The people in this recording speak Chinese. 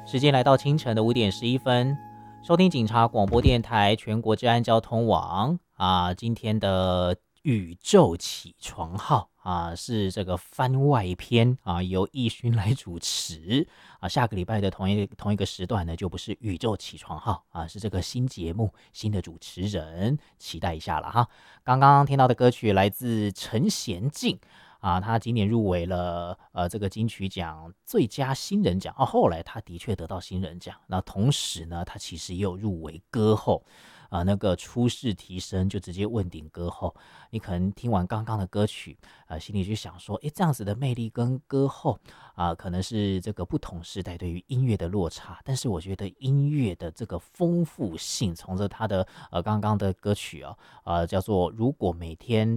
时间来到清晨的5点11分，收听警察广播电台全国治安交通网今天的宇宙起床号是这个番外篇由义勋来主持下个礼拜的同一个时段呢，就不是宇宙起床号是这个新节目新的主持人，期待一下了哈。刚刚听到的歌曲来自陈娴静。他今年入围了这个金曲奖最佳新人奖后来他的确得到新人奖。那同时呢，他其实也有入围歌后那个初试提升就直接问鼎歌后。你可能听完刚刚的歌曲心里就想说，这样子的魅力跟歌后可能是这个不同时代对于音乐的落差。但是我觉得音乐的这个丰富性，从着他的刚刚的歌曲叫做如果每天